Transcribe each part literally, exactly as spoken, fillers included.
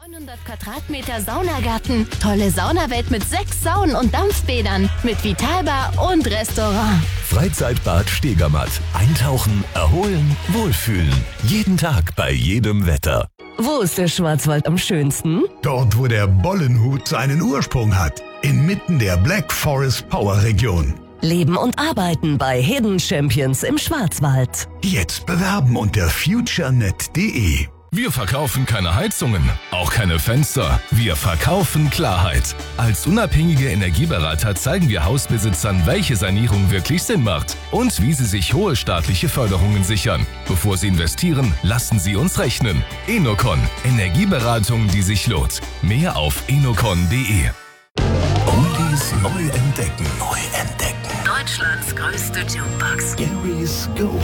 neunhundert Quadratmeter Saunagarten, tolle Saunawelt mit sechs Saunen und Dampfbädern, mit Vitalbar und Restaurant. Freizeitbad Stegermatt. Eintauchen, erholen, wohlfühlen. Jeden Tag bei jedem Wetter. Wo ist der Schwarzwald am schönsten? Dort, wo der Bollenhut seinen Ursprung hat. Inmitten der Black Forest Power Region. Leben und arbeiten bei Hidden Champions im Schwarzwald. Jetzt bewerben unter futurenet punkt de. Wir verkaufen keine Heizungen, auch keine Fenster. Wir verkaufen Klarheit. Als unabhängige Energieberater zeigen wir Hausbesitzern, welche Sanierung wirklich Sinn macht und wie sie sich hohe staatliche Förderungen sichern. Bevor sie investieren, lassen sie uns rechnen. Enocon. Energieberatung, die sich lohnt. Mehr auf enocon punkt de. Oldies neu entdecken. Neu entdecken. Deutschlands größte Jukebox. Gary's Gold.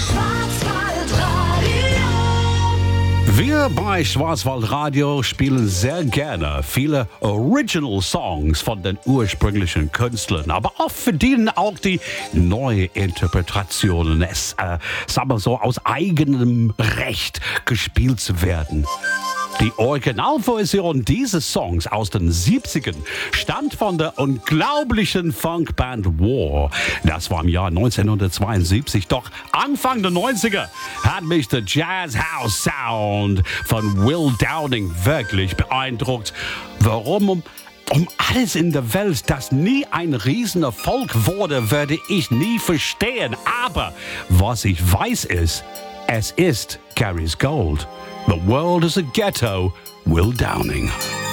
Wir bei Schwarzwaldradio spielen sehr gerne viele Original Songs von den ursprünglichen Künstlern, aber oft verdienen auch die neue Interpretationen es, äh, sagen wir so, aus eigenem Recht gespielt zu werden. Die Originalversion dieses Songs aus den siebzigern stammt von der unglaublichen Funkband War. Das war im Jahr neunzehnhundertzweiundsiebzig. Doch Anfang der neunziger hat mich der Jazz House Sound von Will Downing wirklich beeindruckt. Warum um Um alles in der Welt, das nie ein Riesenerfolg wurde, werde ich nie verstehen. Aber was ich weiß ist, es ist Gary's Gold. The world is a ghetto, Will Downing.